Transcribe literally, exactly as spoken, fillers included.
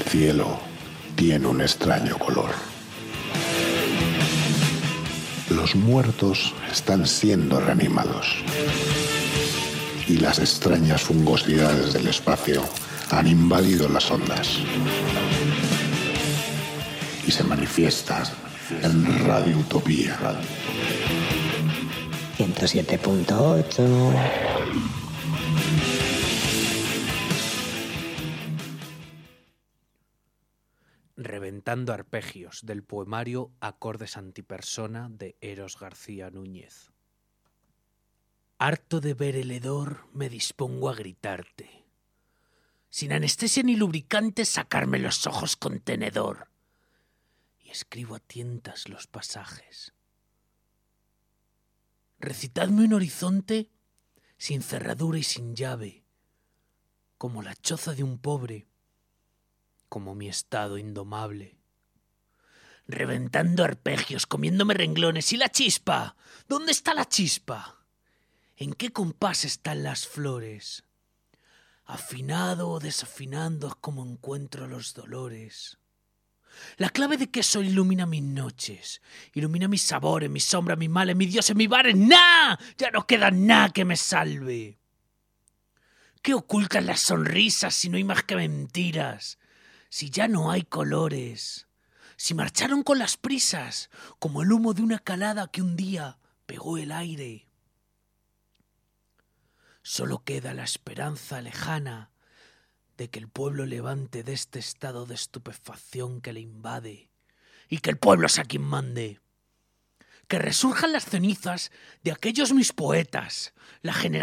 cielo tiene un extraño color. Los muertos están siendo reanimados y las extrañas fungosidades del espacio han invadido las ondas y se manifiestan en Radio Utopía. ciento siete punto ocho. Reventando arpegios, del poemario Acordes antipersona de Eros García Núñez. Harto de ver el hedor, me dispongo a gritarte. Sin anestesia ni lubricante, sacarme los ojos con tenedor. Y escribo a tientas los pasajes. Recitadme un horizonte sin cerradura y sin llave, como la choza de un pobre, como mi estado indomable. Reventando arpegios, comiéndome renglones. ¿Y la chispa? ¿Dónde está la chispa? ¿En qué compás están las flores? Afinado o desafinando es como encuentro los dolores. La clave de queso ilumina mis noches, ilumina mis sabores, mi sombra, mi males, mi dioses, mi bares. ¡Nah! Ya no queda nada que me salve. ¿Qué ocultan las sonrisas si no hay más que mentiras? Si ya no hay colores, si marcharon con las prisas, como el humo de una calada que un día pegó el aire. Solo queda la esperanza lejana de que el pueblo levante de este estado de estupefacción que le invade y que el pueblo sea quien mande. Que resurjan las cenizas de aquellos mis poetas, la generación